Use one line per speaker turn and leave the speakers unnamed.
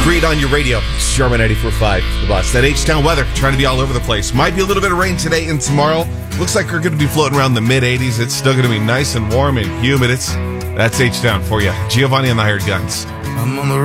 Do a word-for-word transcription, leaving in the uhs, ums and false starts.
Greed on your radio. It's Jarman ninety-four point five, the boss. That H-Town weather, trying to be all over the place. Might be a little bit of rain today and tomorrow. Looks like we're going to be floating around the mid eighties. It's still going to be nice and warm and humid. It's That's H-Town for you. Giovanni and the Hired Guns.
I'm on the